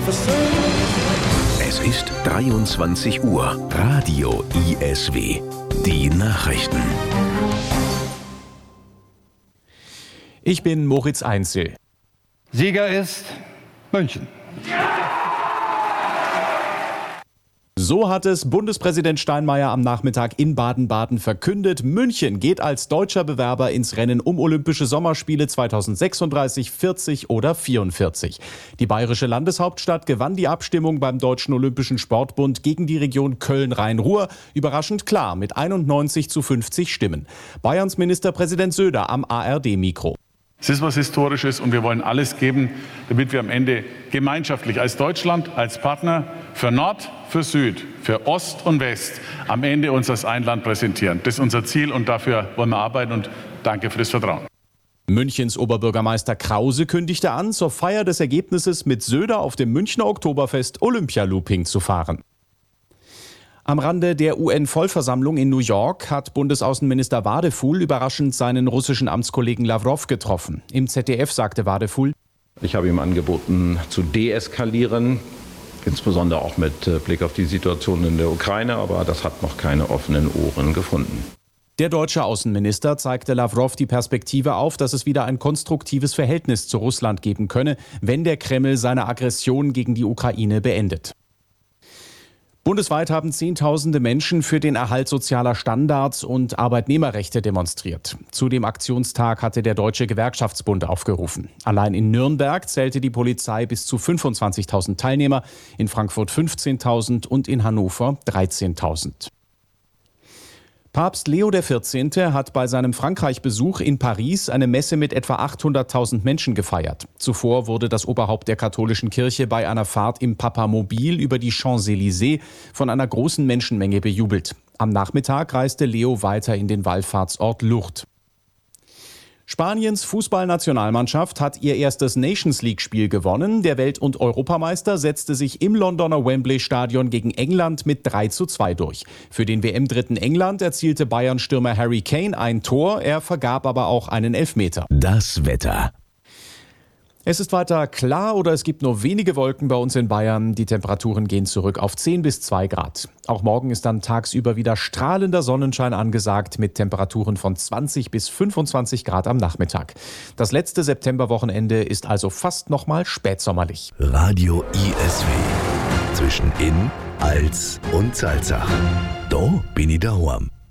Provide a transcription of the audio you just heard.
Es ist 23 Uhr. Radio ISW. Die Nachrichten. Ich bin Moritz Einzel. Sieger ist München. So hat es Bundespräsident Steinmeier am Nachmittag in Baden-Baden verkündet. München geht als deutscher Bewerber ins Rennen um Olympische Sommerspiele 2036, 40 oder 44. Die bayerische Landeshauptstadt gewann die Abstimmung beim Deutschen Olympischen Sportbund gegen die Region Köln-Rhein-Ruhr. Überraschend klar mit 91:50 Stimmen. Bayerns Ministerpräsident Söder am ARD-Mikro. Es ist was Historisches und wir wollen alles geben, damit wir am Ende gemeinschaftlich als Deutschland, als Partner für Nord, für Süd, für Ost und West am Ende uns als ein Land präsentieren. Das ist unser Ziel und dafür wollen wir arbeiten und danke für das Vertrauen. Münchens Oberbürgermeister Krause kündigte an, zur Feier des Ergebnisses mit Söder auf dem Münchner Oktoberfest Olympia-Looping zu fahren. Am Rande der UN-Vollversammlung in New York hat Bundesaußenminister Wadefuhl überraschend seinen russischen Amtskollegen Lawrow getroffen. Im ZDF sagte Wadefuhl: Ich habe ihm angeboten, zu deeskalieren, insbesondere auch mit Blick auf die Situation in der Ukraine, aber das hat noch keine offenen Ohren gefunden. Der deutsche Außenminister zeigte Lawrow die Perspektive auf, dass es wieder ein konstruktives Verhältnis zu Russland geben könne, wenn der Kreml seine Aggression gegen die Ukraine beendet. Bundesweit haben Zehntausende Menschen für den Erhalt sozialer Standards und Arbeitnehmerrechte demonstriert. Zu dem Aktionstag hatte der Deutsche Gewerkschaftsbund aufgerufen. Allein in Nürnberg zählte die Polizei bis zu 25.000 Teilnehmer, in Frankfurt 15.000 und in Hannover 13.000. Papst Leo XIV. Hat bei seinem Frankreich-Besuch in Paris eine Messe mit etwa 800.000 Menschen gefeiert. Zuvor wurde das Oberhaupt der katholischen Kirche bei einer Fahrt im Papamobil über die Champs-Élysées von einer großen Menschenmenge bejubelt. Am Nachmittag reiste Leo weiter in den Wallfahrtsort Lourdes. Spaniens Fußballnationalmannschaft hat ihr erstes Nations-League-Spiel gewonnen. Der Welt- und Europameister setzte sich im Londoner Wembley-Stadion gegen England mit 3:2 durch. Für den WM-Dritten England erzielte Bayern-Stürmer Harry Kane ein Tor, er vergab aber auch einen Elfmeter. Das Wetter. Es ist weiter klar oder es gibt nur wenige Wolken bei uns in Bayern. Die Temperaturen gehen zurück auf 10 bis 2 Grad. Auch morgen ist dann tagsüber wieder strahlender Sonnenschein angesagt mit Temperaturen von 20 bis 25 Grad am Nachmittag. Das letzte Septemberwochenende ist also fast nochmal spätsommerlich. Radio ISW. Zwischen Inn, Als und Salzach. Da bin ich daheim.